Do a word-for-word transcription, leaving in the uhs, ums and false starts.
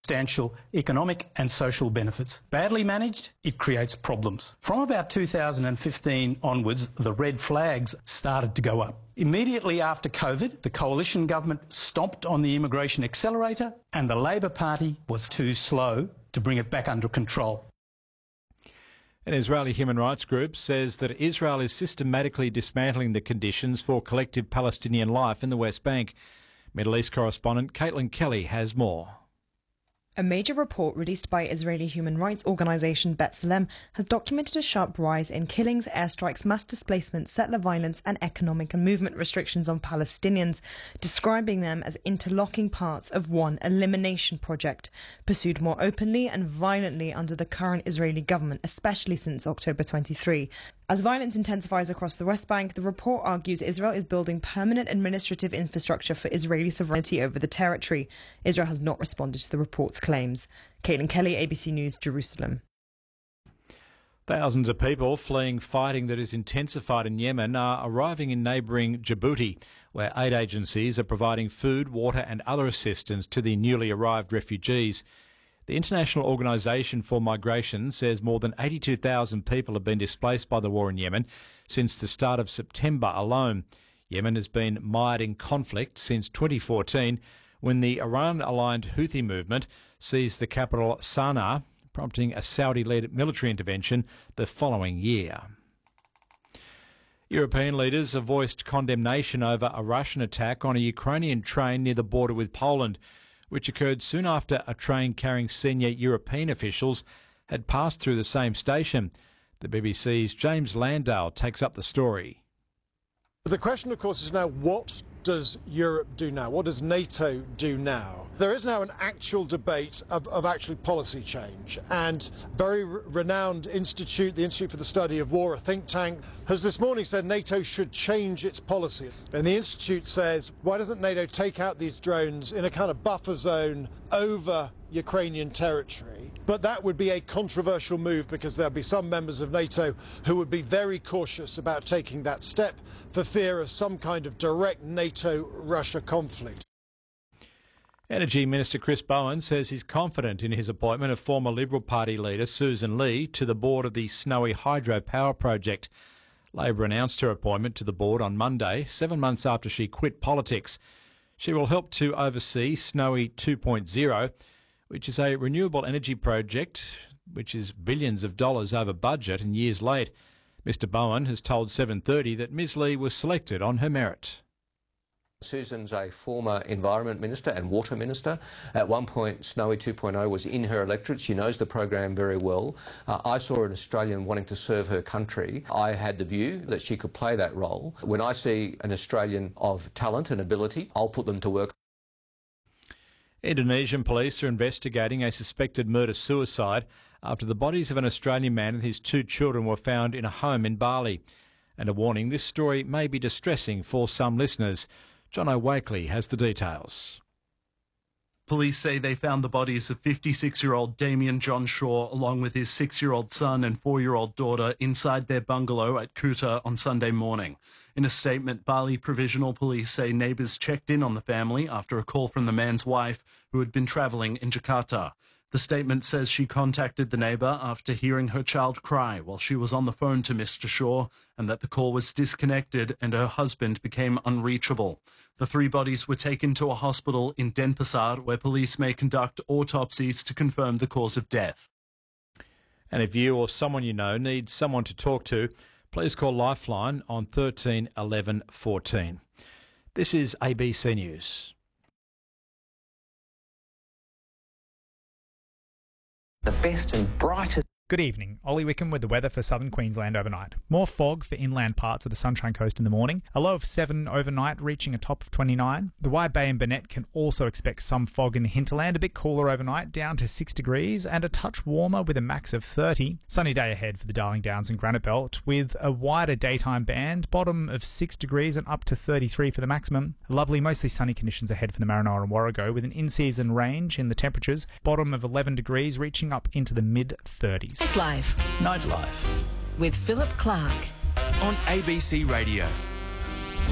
substantial economic and social benefits. Badly managed, it creates problems. From about two thousand fifteen onwards, the red flags started to go up. Immediately after COVID, the coalition government stomped on the immigration accelerator and the Labor Party was too slow to bring it back under control. An Israeli human rights group says that Israel is systematically dismantling the conditions for collective Palestinian life in the West Bank. Middle East correspondent Caitlin Kelly has more. A major report released by Israeli human rights organisation B'Tselem has documented a sharp rise in killings, airstrikes, mass displacement, settler violence and economic and movement restrictions on Palestinians, describing them as interlocking parts of one elimination project, pursued more openly and violently under the current Israeli government, especially since October twenty-third. As violence intensifies across the West Bank, the report argues Israel is building permanent administrative infrastructure for Israeli sovereignty over the territory. Israel has not responded to the report's claims. Caitlin Kelly, A B C News, Jerusalem. Thousands of people fleeing fighting that is intensified in Yemen are arriving in neighbouring Djibouti, where aid agencies are providing food, water and other assistance to the newly arrived refugees. The International Organisation for Migration says more than eighty-two thousand people have been displaced by the war in Yemen since the start of September alone. Yemen has been mired in conflict since twenty fourteen, when the Iran-aligned Houthi movement seized the capital Sana'a, prompting a Saudi-led military intervention the following year. European leaders have voiced condemnation over a Russian attack on a Ukrainian train near the border with Poland, which occurred soon after a train carrying senior European officials had passed through the same station. The B B C's James Landale takes up the story. The question, of course, is now what does Europe do now? What does NATO do now? There is now an actual debate of, of actually policy change, and a very re- renowned institute, the Institute for the Study of War, a think tank, has this morning said NATO should change its policy. And the institute says, why doesn't NATO take out these drones in a kind of buffer zone over Ukrainian territory? But that would be a controversial move because there'll be some members of NATO who would be very cautious about taking that step for fear of some kind of direct NATO-Russia conflict. Energy Minister Chris Bowen says he's confident in his appointment of former Liberal Party leader Susan Lee to the board of the Snowy hydropower project. Labor announced her appointment to the board on Monday, seven months after she quit politics. She will help to oversee Snowy two point oh, which is a renewable energy project which is billions of dollars over budget and years late. Mister Bowen has told seven thirty that Miz Lee was selected on her merit. Susan's a former Environment Minister and Water Minister. At one point, Snowy two point oh was in her electorate. She knows the program very well. Uh, I saw an Australian wanting to serve her country. I had the view that she could play that role. When I see an Australian of talent and ability, I'll put them to work. Indonesian police are investigating a suspected murder-suicide after the bodies of an Australian man and his two children were found in a home in Bali. And a warning, this story may be distressing for some listeners. John O'Wakely has the details. Police say they found the bodies of fifty-six-year-old Damien John Shaw along with his six-year-old son and four-year-old daughter inside their bungalow at Kuta on Sunday morning. In a statement, Bali Provisional Police say neighbours checked in on the family after a call from the man's wife, who had been travelling in Jakarta. The statement says she contacted the neighbour after hearing her child cry while she was on the phone to Mister Shaw, and that the call was disconnected and her husband became unreachable. The three bodies were taken to a hospital in Denpasar, where police may conduct autopsies to confirm the cause of death. And if you or someone you know needs someone to talk to, please call Lifeline on thirteen eleven fourteen. This is A B C News. The best and brightest. Good evening. Ollie Wickham with the weather for southern Queensland overnight. More fog for inland parts of the Sunshine Coast in the morning. A low of seven overnight, reaching a top of twenty-nine. The Wide Bay and Burnett can also expect some fog in the hinterland. A bit cooler overnight, down to six degrees, and a touch warmer with a max of thirty. Sunny day ahead for the Darling Downs and Granite Belt, with a wider daytime band. Bottom of six degrees and up to thirty-three for the maximum. Lovely, mostly sunny conditions ahead for the Maranoa and Warrego, with an in-season range in the temperatures. Bottom of eleven degrees, reaching up into the mid-thirties. Nightlife. Nightlife. With Philip Clark. On A B C Radio.